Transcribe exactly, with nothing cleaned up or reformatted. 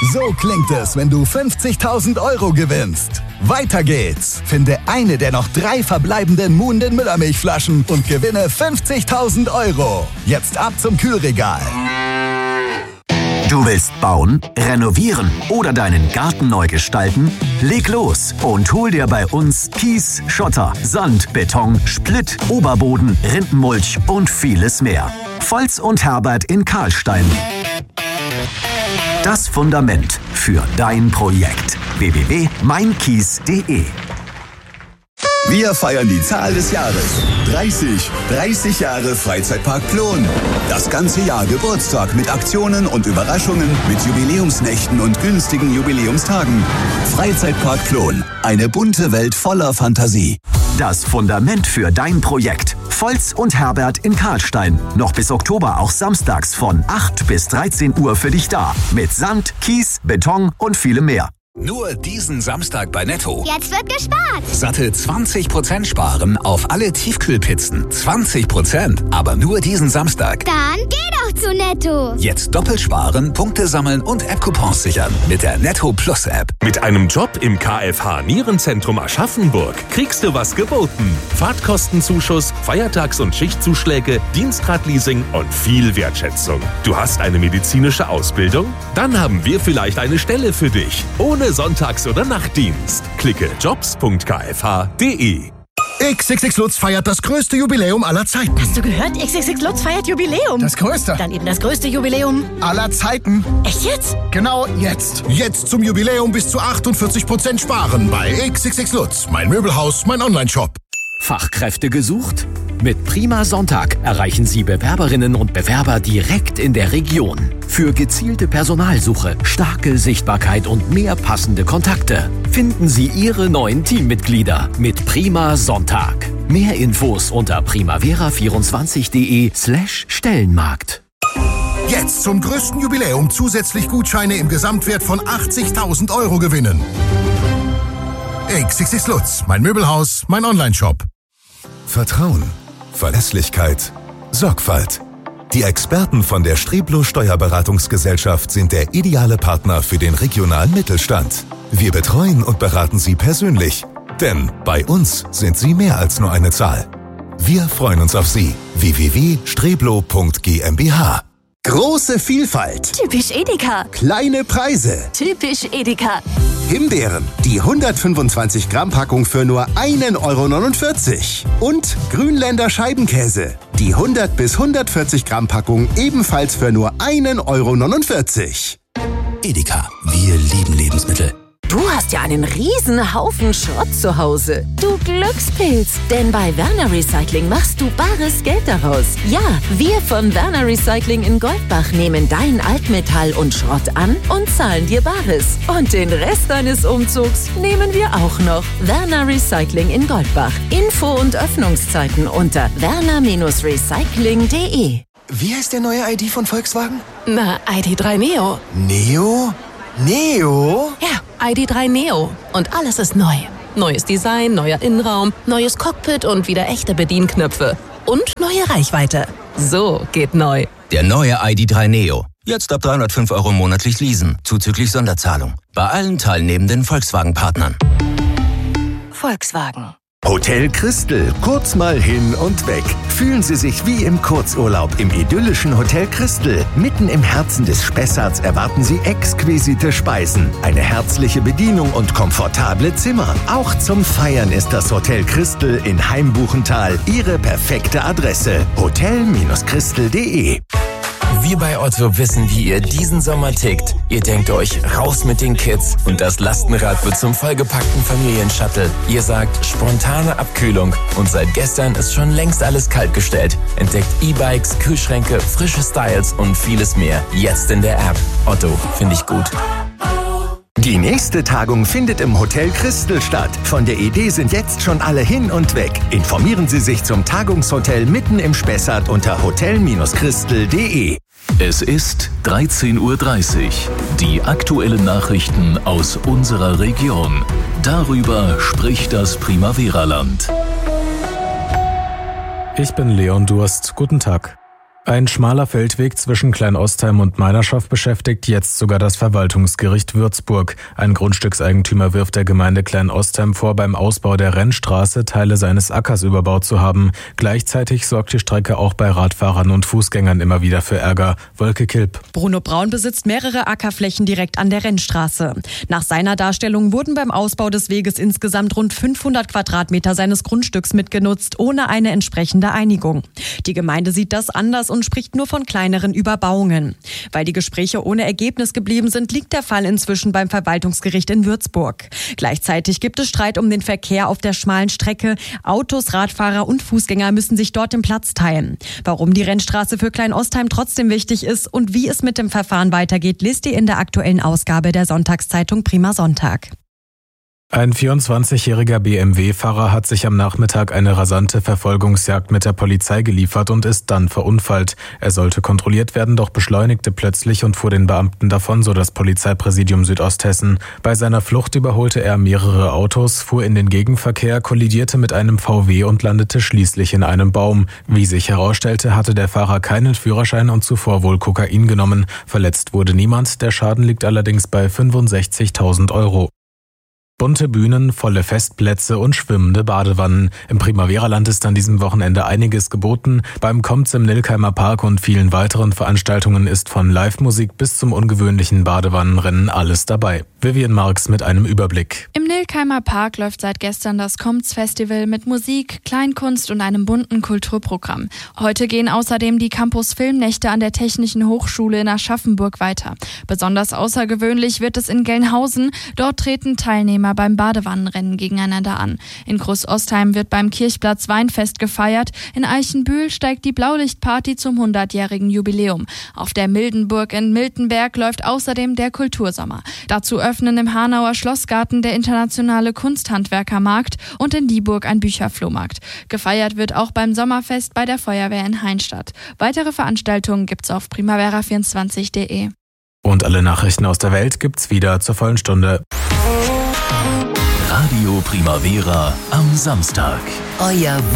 So klingt es, wenn du fünfzigtausend Euro gewinnst. Weiter geht's. Finde eine der noch drei verbleibenden Muhnden Müllermilchflaschen und gewinne fünfzigtausend Euro. Jetzt ab zum Kühlregal. Du willst bauen, renovieren oder deinen Garten neu gestalten? Leg los und hol dir bei uns Kies, Schotter, Sand, Beton, Splitt, Oberboden, Rindenmulch und vieles mehr. Volz und Herbert in Karlstein. Das Fundament für dein Projekt. w w w punkt mein kies punkt de. Wir feiern die Zahl des Jahres. dreißig. dreißig Jahre Freizeitpark Plon. Das ganze Jahr Geburtstag mit Aktionen und Überraschungen, mit Jubiläumsnächten und günstigen Jubiläumstagen. Freizeitpark Plon. Eine bunte Welt voller Fantasie. Das Fundament für dein Projekt. Volz und Herbert in Karlstein. Noch bis Oktober auch samstags von acht bis dreizehn Uhr für dich da. Mit Sand, Kies, Beton und vielem mehr. Nur diesen Samstag bei Netto. Jetzt wird gespart. Satte zwanzig Prozent sparen auf alle Tiefkühlpizzen. zwanzig Prozent. Aber nur diesen Samstag. Dann geh doch zu Netto. Jetzt doppelt sparen, Punkte sammeln und App-Coupons sichern. Mit der Netto Plus App. Mit einem Job im K F H Nierenzentrum Aschaffenburg kriegst du was geboten. Fahrtkostenzuschuss, Feiertags- und Schichtzuschläge, Dienstradleasing und viel Wertschätzung. Du hast eine medizinische Ausbildung? Dann haben wir vielleicht eine Stelle für dich. Ohne Sonntags- oder Nachtdienst. Klicke jobs punkt k f h punkt d e. X X X Lutz feiert das größte Jubiläum aller Zeiten. Hast du gehört? X X X Lutz feiert Jubiläum. Das größte? Dann eben das größte Jubiläum aller Zeiten. Echt jetzt? Genau jetzt. Jetzt zum Jubiläum bis zu achtundvierzig Prozent sparen bei X X X Lutz. Mein Möbelhaus, mein Online-Shop. Fachkräfte gesucht? Mit Prima Sonntag erreichen Sie Bewerberinnen und Bewerber direkt in der Region. Für gezielte Personalsuche, starke Sichtbarkeit und mehr passende Kontakte finden Sie Ihre neuen Teammitglieder mit Prima Sonntag. Mehr Infos unter primavera vierundzwanzig punkt de slash Stellenmarkt. Jetzt zum größten Jubiläum zusätzlich Gutscheine im Gesamtwert von achtzigtausend Euro gewinnen. X X X Lutz, mein Möbelhaus, mein Online-Shop. Vertrauen, Verlässlichkeit, Sorgfalt. Die Experten von der Streblo Steuerberatungsgesellschaft sind der ideale Partner für den regionalen Mittelstand. Wir betreuen und beraten Sie persönlich, denn bei uns sind Sie mehr als nur eine Zahl. Wir freuen uns auf Sie. w w w punkt streblo punkt g m b h. Große Vielfalt. Typisch Edeka. Kleine Preise. Typisch Edeka. Himbeeren, die hundertfünfundzwanzig Gramm Packung für nur ein Euro neunundvierzig. Und Grünländer Scheibenkäse, die hundert bis hundertvierzig Gramm Packung ebenfalls für nur ein Euro neunundvierzig. Edeka. Wir lieben Lebensmittel. Du hast ja einen riesen Haufen Schrott zu Hause. Du Glückspilz. Denn bei Werner Recycling machst du bares Geld daraus. Ja, wir von Werner Recycling in Goldbach nehmen dein Altmetall und Schrott an und zahlen dir Bares. Und den Rest deines Umzugs nehmen wir auch noch. Werner Recycling in Goldbach. Info und Öffnungszeiten unter werner recycling punkt de. Wie heißt der neue I D von Volkswagen? Na, I D drei Neo. Neo? Neo? Ja, I D drei Neo. Und alles ist neu. Neues Design, neuer Innenraum, neues Cockpit und wieder echte Bedienknöpfe. Und neue Reichweite. So geht neu. Der neue I D drei Neo. Jetzt ab dreihundertfünf Euro monatlich leasen, zuzüglich Sonderzahlung. Bei allen teilnehmenden Volkswagen-Partnern. Volkswagen. Hotel Christel, kurz mal hin und weg. Fühlen Sie sich wie im Kurzurlaub im idyllischen Hotel Christel. Mitten im Herzen des Spessarts erwarten Sie exquisite Speisen, eine herzliche Bedienung und komfortable Zimmer. Auch zum Feiern ist das Hotel Christel in Heimbuchental Ihre perfekte Adresse. hotel Christel punkt de. Wir bei Otto wissen, wie ihr diesen Sommer tickt. Ihr denkt euch, raus mit den Kids und das Lastenrad wird zum vollgepackten Familienshuttle. Ihr sagt, spontane Abkühlung und seit gestern ist schon längst alles kaltgestellt. Entdeckt E-Bikes, Kühlschränke, frische Styles und vieles mehr. Jetzt in der App. Otto, finde ich gut. Die nächste Tagung findet im Hotel Christel statt. Von der Idee sind jetzt schon alle hin und weg. Informieren Sie sich zum Tagungshotel mitten im Spessart unter hotel Christel punkt de. Es ist dreizehn Uhr dreißig. Die aktuellen Nachrichten aus unserer Region. Darüber spricht das Primavera-Land. Ich bin Leon Durst. Guten Tag. Ein schmaler Feldweg zwischen Kleinostheim und Meinerschaft beschäftigt jetzt sogar das Verwaltungsgericht Würzburg. Ein Grundstückseigentümer wirft der Gemeinde Kleinostheim vor, beim Ausbau der Rennstraße Teile seines Ackers überbaut zu haben. Gleichzeitig sorgt die Strecke auch bei Radfahrern und Fußgängern immer wieder für Ärger. Wolke Kilp. Bruno Braun besitzt mehrere Ackerflächen direkt an der Rennstraße. Nach seiner Darstellung wurden beim Ausbau des Weges insgesamt rund fünfhundert Quadratmeter seines Grundstücks mitgenutzt, ohne eine entsprechende Einigung. Die Gemeinde sieht das anders und spricht nur von kleineren Überbauungen. Weil die Gespräche ohne Ergebnis geblieben sind, liegt der Fall inzwischen beim Verwaltungsgericht in Würzburg. Gleichzeitig gibt es Streit um den Verkehr auf der schmalen Strecke. Autos, Radfahrer und Fußgänger müssen sich dort den Platz teilen. Warum die Rennstraße für Kleinostheim trotzdem wichtig ist und wie es mit dem Verfahren weitergeht, lest ihr in der aktuellen Ausgabe der Sonntagszeitung Prima Sonntag. Ein vierundzwanzigjähriger B M W-Fahrer hat sich am Nachmittag eine rasante Verfolgungsjagd mit der Polizei geliefert und ist dann verunfallt. Er sollte kontrolliert werden, doch beschleunigte plötzlich und fuhr den Beamten davon, so das Polizeipräsidium Südosthessen. Bei seiner Flucht überholte er mehrere Autos, fuhr in den Gegenverkehr, kollidierte mit einem V W und landete schließlich in einem Baum. Wie sich herausstellte, hatte der Fahrer keinen Führerschein und zuvor wohl Kokain genommen. Verletzt wurde niemand, der Schaden liegt allerdings bei fünfundsechzigtausend Euro. Bunte Bühnen, volle Festplätze und schwimmende Badewannen. Im Primavera-Land ist an diesem Wochenende einiges geboten. Beim Comts im Nilkheimer Park und vielen weiteren Veranstaltungen ist von Live-Musik bis zum ungewöhnlichen Badewannenrennen alles dabei. Vivian Marx mit einem Überblick. Im Nilkheimer Park läuft seit gestern das Comts Festival mit Musik, Kleinkunst und einem bunten Kulturprogramm. Heute gehen außerdem die Campus Filmnächte an der Technischen Hochschule in Aschaffenburg weiter. Besonders außergewöhnlich wird es in Gelnhausen. Dort treten Teilnehmer beim Badewannenrennen gegeneinander an. In Großostheim wird beim Kirchplatz Weinfest gefeiert. In Eichenbühl steigt die Blaulichtparty zum hundertjährigen Jubiläum. Auf der Mildenburg in Miltenberg läuft außerdem der Kultursommer. Dazu öffnen im Hanauer Schlossgarten der internationale Kunsthandwerkermarkt und in Dieburg ein Bücherflohmarkt. Gefeiert wird auch beim Sommerfest bei der Feuerwehr in Heinstadt. Weitere Veranstaltungen gibt's auf primavera vierundzwanzig punkt de. Und alle Nachrichten aus der Welt gibt's wieder zur vollen Stunde. Radio Primavera am Samstag. Euer